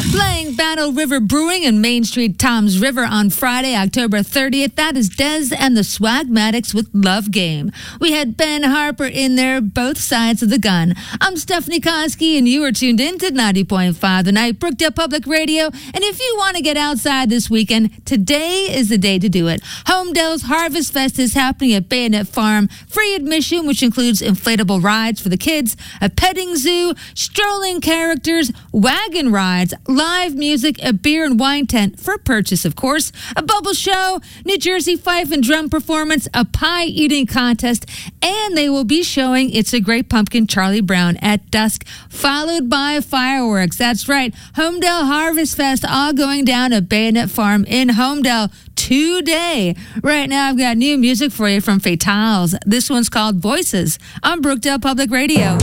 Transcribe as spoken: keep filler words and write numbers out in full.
Playing Battle River Brewing in Main Street, Tom's River on Friday, October thirtieth. That is Dez and the Swagmatics with Love Game. We had Ben Harper in there, both sides of the gun. I'm Stephanie Koski, and you are tuned in to ninety point five The Night, Brookdale Public Radio. And if you want to get outside this weekend, today is the day to do it. Homedale's Harvest Fest is happening at Bayonet Farm. Free admission, which includes inflatable rides for the kids, a petting zoo, strolling characters, wagon rides, live music, a beer and wine tent for purchase, of course, a bubble show, New Jersey fife and drum performance, a pie eating contest, and they will be showing It's a Great Pumpkin, Charlie Brown at dusk, followed by fireworks. That's right, Homedale Harvest Fest, all going down at Bayonet Farm in Homedale today. Right now, I've got new music for you from Fatales. This one's called Voices on Brookdale Public Radio.